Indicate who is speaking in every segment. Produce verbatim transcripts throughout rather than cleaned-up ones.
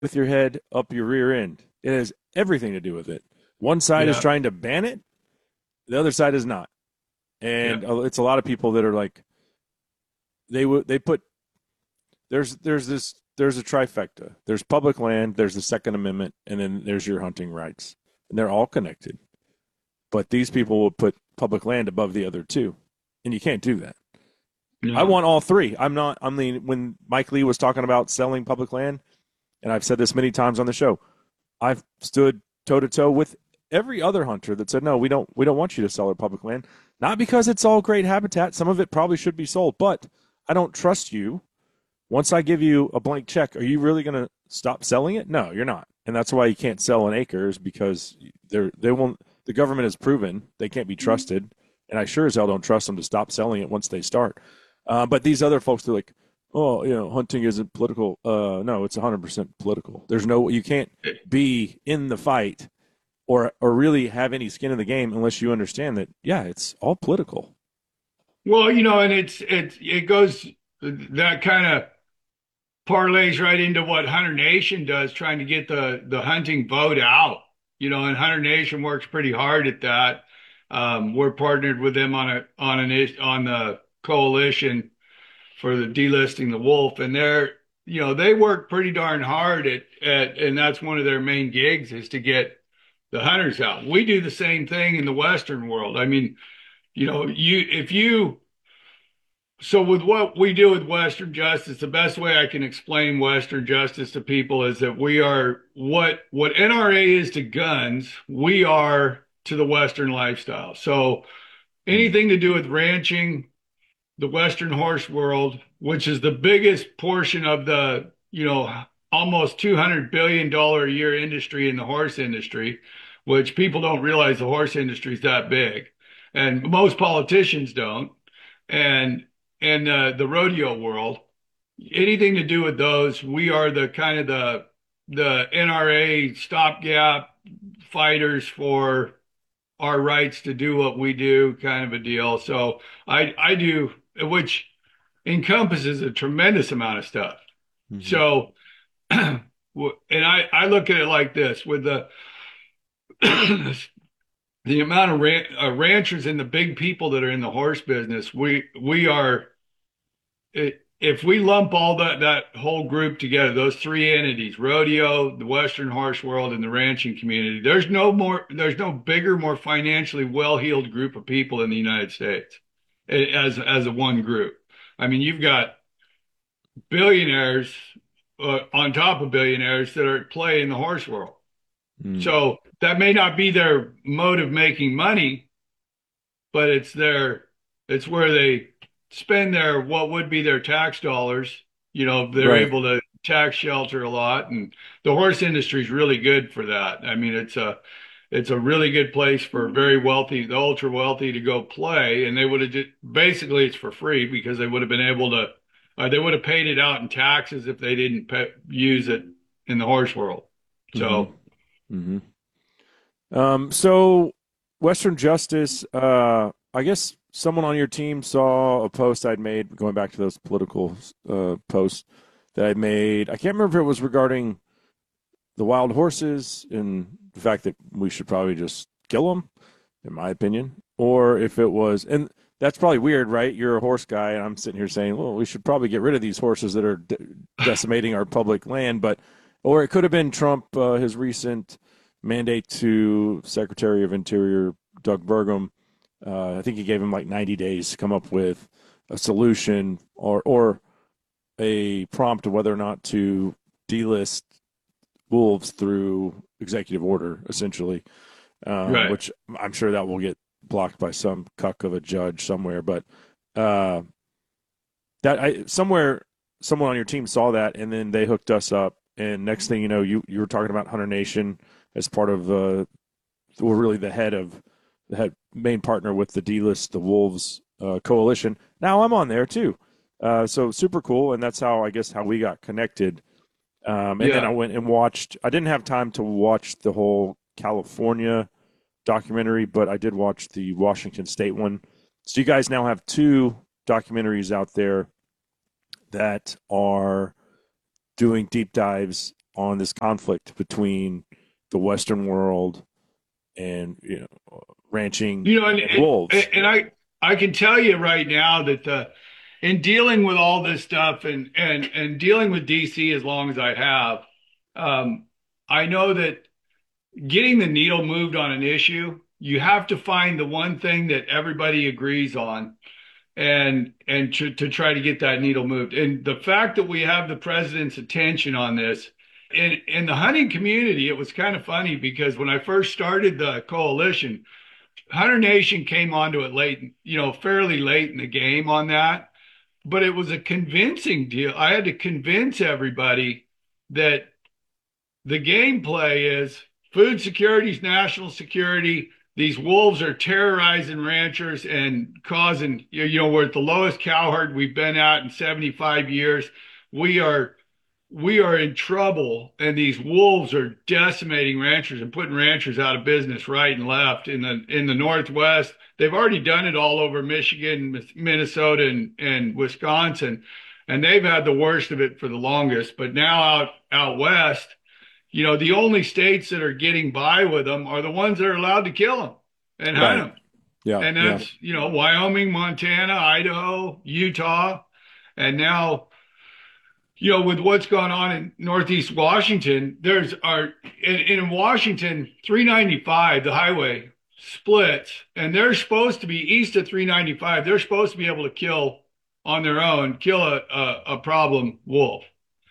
Speaker 1: with your head up your rear end. It has everything to do with it. One side is
Speaker 2: Yeah.
Speaker 1: trying to ban it, the other side is not.
Speaker 2: Yeah.
Speaker 1: And it's a lot of people that are like they would they put there's there's this there's a trifecta. There's public land, there's the Second Amendment, and then there's your hunting rights. And they're all connected. But these people will put public land above the other two. And you can't do that. I
Speaker 2: No.
Speaker 1: want all three. I'm not I mean when Mike Lee was talking about selling public land, and I've said this many times on the show, I've stood toe to toe with every other hunter that said, no, we don't we don't want you to sell our public land. Not because it's all great habitat. Some of it probably should be sold, but I don't trust you. Once I give you a blank check, are you really going to stop selling it? No, you're not. And that's why you can't sell an acre is because they're they won't the government has proven they can't be trusted. And I sure as hell don't trust them to stop selling it once they start. Uh, but these other folks are like, oh, you know, hunting isn't political. Uh, no, it's one hundred percent political. There's no, you can't be in the fight or or really have any skin in the game unless you understand that, yeah, it's all political.
Speaker 2: Well, you know, and it's it it goes that kind of parlays right into what Hunter Nation does, trying to get the the hunting vote out. You know, and Hunter Nation works pretty hard at that. Um, we're partnered with them on a on an is- on the coalition for the delisting the wolf, and they're you know they work pretty darn hard at at, and that's one of their main gigs is to get the hunters out. We do the same thing in the Western world. I mean, you know, you if you so with what we do with Western Justice, the best way I can explain Western Justice to people is that we are what what N R A is to guns, we are to the Western lifestyle. So
Speaker 1: Mm.
Speaker 2: anything to do with ranching, the Western horse world, which is the biggest portion of the, you know, almost two hundred billion dollars a year industry in the horse industry, which people don't realize the horse industry is that big. And most politicians don't. And and uh, the rodeo world, anything to do with those, we are the kind of the the N R A stopgap fighters for our rights to do what we do, kind of a deal. So I I do, which encompasses a tremendous amount of stuff.
Speaker 1: Mm-hmm.
Speaker 2: So, and I I look at it like this with the the amount of ran, uh, ranchers and the big people that are in the horse business. We we are if we lump all that that whole group together, those three entities, rodeo, the Western horse world, and the ranching community, there's no more, there's no bigger, more financially well-heeled group of people in the United States as as a one group. I mean, you've got billionaires uh, on top of billionaires that are at play in the horse world.
Speaker 1: Mm.
Speaker 2: So that may not be their mode of making money, but it's their it's where they spend their what would be their tax dollars. You know, they're
Speaker 1: Right.
Speaker 2: able to tax shelter a lot, and the horse industry is really good for that. I mean, it's a it's a really good place for very wealthy, the ultra wealthy to go play, and they would have just basically it's for free because they would have been able to uh, they would have paid it out in taxes if they didn't pay, use it in the horse world.
Speaker 1: Mm-hmm.
Speaker 2: So
Speaker 1: Mm-hmm. Um, so Western Justice, uh, I guess someone on your team saw a post I'd made going back to those political uh, posts that I made. I can't remember if it was regarding the wild horses and the fact that we should probably just kill them, in my opinion, or if it was, and that's probably weird, right? You're a horse guy, and I'm sitting here saying, well, we should probably get rid of these horses that are de- decimating our public land, but, or it could have been Trump, uh, his recent mandate to Secretary of Interior Doug Burgum. Uh, I think he gave him like ninety days to come up with a solution or or a prompt of whether or not to delist wolves through executive order, essentially, um,
Speaker 2: right.
Speaker 1: which I'm sure that will get blocked by some cuck of a judge somewhere. But uh, that I somewhere someone on your team saw that, and then they hooked us up. And next thing you know, you you were talking about Hunter Nation as part of uh, we're really the head of the head main partner with the D-list the Wolves uh, coalition. Now I'm on there too, uh, so super cool, and that's how I guess how we got connected. Um, and then I
Speaker 2: Yeah.
Speaker 1: went and watched. I didn't have time to watch the whole California documentary, but I did watch the Washington State one. So you guys now have two documentaries out there that are doing deep dives on this conflict between the Western world and you know ranching
Speaker 2: You know, and
Speaker 1: and wolves.
Speaker 2: and, and I I can tell you right now that uh, in dealing with all this stuff and and and dealing with D C as long as I have, um, I know that getting the needle moved on an issue, you have to find the one thing that everybody agrees on and and to, to try to get that needle moved. And the fact that we have the president's attention on this in in the hunting community, it was kind of funny because when I first started the coalition, Hunter Nation came onto it late, you know, fairly late in the game on that, but it was a convincing deal. I had to convince everybody that the gameplay is food security is national security. These wolves are terrorizing ranchers and causing, you know, we're at the lowest cow herd we've been at in seventy-five years. We are we are in trouble, and these wolves are decimating ranchers and putting ranchers out of business right and left in the in the Northwest. They've already done it all over Michigan, Minnesota, and, and Wisconsin, and they've had the worst of it for the longest. But now out out west, you know, the only states that are getting by with them are the ones that are allowed to kill them and hunt
Speaker 1: Right.
Speaker 2: them.
Speaker 1: Yeah.
Speaker 2: And
Speaker 1: Yeah.
Speaker 2: that's, you know, Wyoming, Montana, Idaho, Utah, and now, you know, with what's going on in Northeast Washington, there's our in, in Washington, three ninety-five, the highway splits, and they're supposed to be east of three ninety-five. They're supposed to be able to kill on their own, kill a, a, a problem wolf.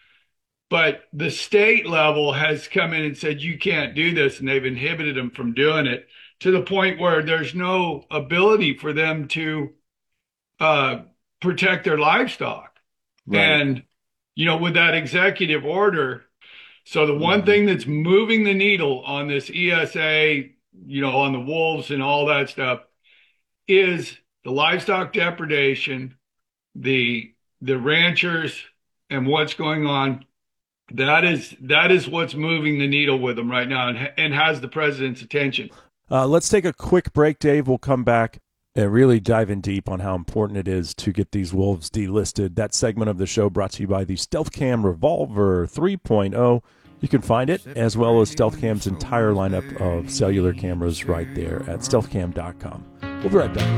Speaker 2: But the state level has come in and said, you can't do this. And they've inhibited them from doing it to the point where there's no ability for them to uh, protect their livestock.
Speaker 1: Right.
Speaker 2: And, you know, with that executive order, so the one
Speaker 1: Mhm.
Speaker 2: thing that's moving the needle on this E S A, you know, on the wolves and all that stuff is the livestock depredation, the the ranchers and what's going on. That is that is what's moving the needle with them right now and, and has the president's attention.
Speaker 3: Uh, let's take a quick break, Dave. We'll come back and really dive in deep on how important it is to get these wolves delisted. That segment of the show brought to you by the StealthCam Revolver three point oh. You can find it, as well as StealthCam's entire lineup of cellular cameras right there at stealth cam dot com. We'll be right back.